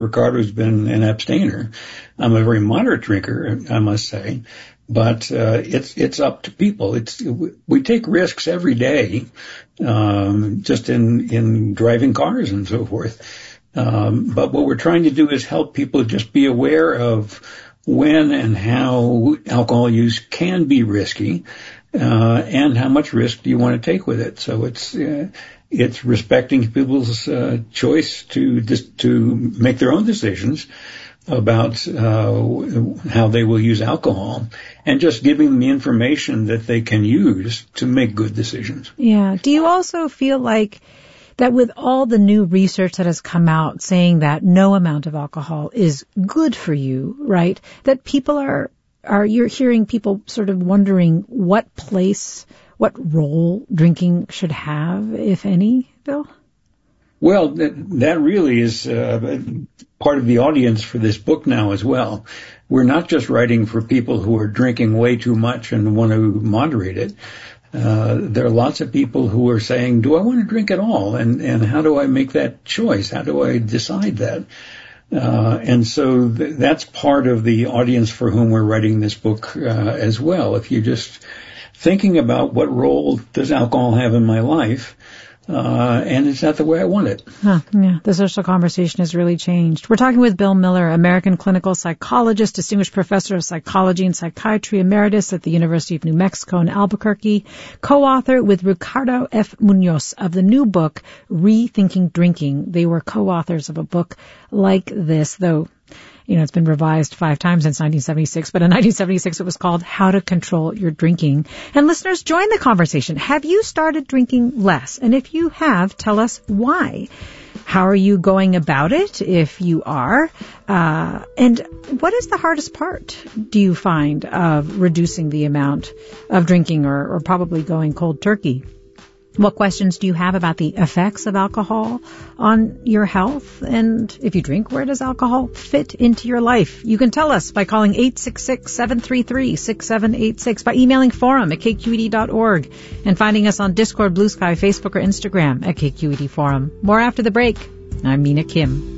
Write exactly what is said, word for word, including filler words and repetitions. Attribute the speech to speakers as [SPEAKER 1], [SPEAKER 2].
[SPEAKER 1] Ricardo's been an abstainer. I'm a very moderate drinker, I must say. But uh, it's it's up to people. It's we take risks every day, um, just in in driving cars and so forth. Um, but what we're trying to do is help people just be aware of when and how alcohol use can be risky, uh, and how much risk do you want to take with it. So it's uh, it's respecting people's uh, choice to just to make their own decisions about uh, how they will use alcohol, and just giving them the information that they can use to make good decisions.
[SPEAKER 2] Yeah. Do you also feel like that with all the new research that has come out saying that no amount of alcohol is good for you, right, that people are, are you're hearing people sort of wondering what place, what role drinking should have, if any, Bill?
[SPEAKER 1] Well, that, that really is uh, part of the audience for this book now as well. We're not just writing for people who are drinking way too much and want to moderate it. Uh, there are lots of people who are saying, do I want to drink at all? And, and how do I make that choice? How do I decide that? Uh, and so th- that's part of the audience for whom we're writing this book uh, as well. If you're just thinking about what role does alcohol have in my life, Uh, and it's not the way I want it.
[SPEAKER 2] Huh, yeah, the social conversation has really changed. We're talking with Bill Miller, American clinical psychologist, distinguished professor of psychology and psychiatry emeritus at the University of New Mexico in Albuquerque, co-author with Ricardo F. Munoz of the new book, Rethinking Drinking. They were co-authors of a book like this, though, you know, it's been revised five times since nineteen seventy-six, but in nineteen seventy-six it was called How to Control Your Drinking. And listeners, join the conversation. Have you started drinking less? And if you have, tell us why. How are you going about it, if you are? Uh, and what is the hardest part, do you find, of reducing the amount of drinking, or, or probably going cold turkey? What questions do you have about the effects of alcohol on your health? And if you drink, where does alcohol fit into your life? You can tell us by calling eight six six, seven three three, six seven eight six, by emailing forum at k q e d dot org, and finding us on Discord, Blue Sky, Facebook, or Instagram at K Q E D Forum. More after the break. I'm Mina Kim.